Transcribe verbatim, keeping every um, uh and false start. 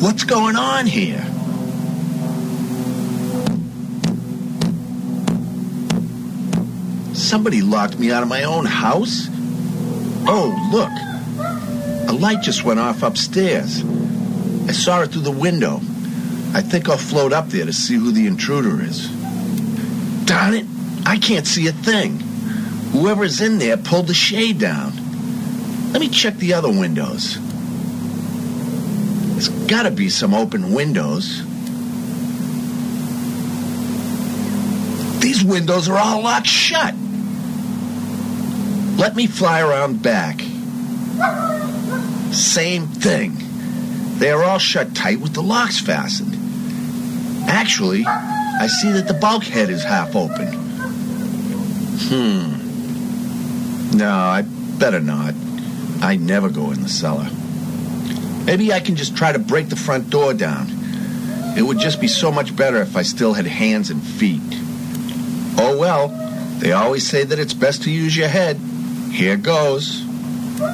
What's going on here? Somebody locked me out of my own house? Oh, look. A light just went off upstairs. I saw it through the window. I think I'll float up there to see who the intruder is. Darn it, I can't see a thing. Whoever's in there pulled the shade down. Let me check the other windows. There's gotta be some open windows. These windows are all locked shut. Let me fly around back. Same thing. They are all shut tight with the locks fastened. Actually, I see that the bulkhead is half open. Hmm. No, I better not. I never go in the cellar. Maybe I can just try to break the front door down. It would just be so much better if I still had hands and feet. Oh well, they always say that it's best to use your head. Here goes.